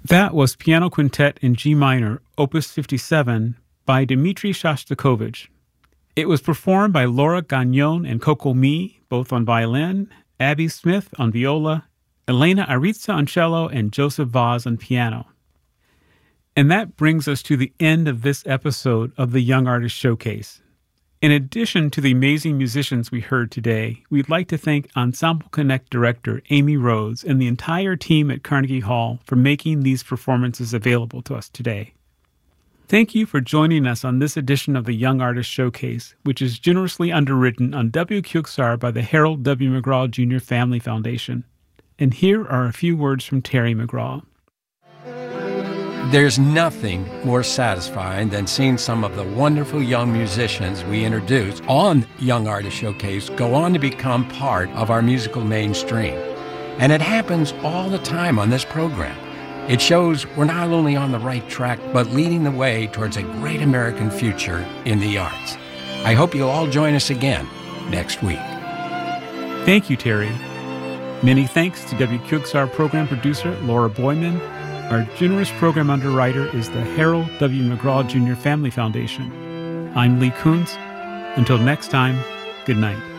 That was Piano Quintet in G minor, Opus 57, by Dmitri Shostakovich. It was performed by Laura Gagnon and Coco Mi, both on violin, Abby Smith on viola, Elena Arizza on cello, and Joseph Vaz on piano. And that brings us to the end of this episode of the Young Artist Showcase. In addition to the amazing musicians we heard today, we'd like to thank Ensemble Connect director Amy Rhodes and the entire team at Carnegie Hall for making these performances available to us today. Thank you for joining us on this edition of the Young Artist Showcase, which is generously underwritten on WQXR by the Harold W. McGraw Jr. Family Foundation. And here are a few words from Terry McGraw. There's nothing more satisfying than seeing some of the wonderful young musicians we introduced on Young Artist Showcase go on to become part of our musical mainstream. And it happens all the time on this program. It shows we're not only on the right track, but leading the way towards a great American future in the arts. I hope you'll all join us again next week. Thank you, Terry. Many thanks to WQXR program producer Laura Boyman. Our generous program underwriter is the Harold W. McGraw Jr. Family Foundation. I'm Lee Kuntz. Until next time, good night.